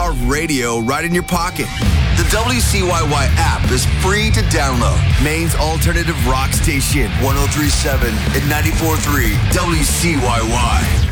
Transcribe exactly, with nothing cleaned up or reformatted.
power of radio right in your pocket. The W C Y Y app is free to download. Maine's alternative rock station, one oh three point seven and ninety-four point three W C Y Y.